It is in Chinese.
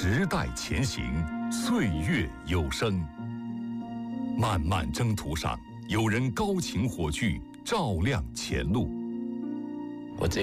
时代前行，岁月有声。漫漫征途上，有人高擎火炬，照亮前路。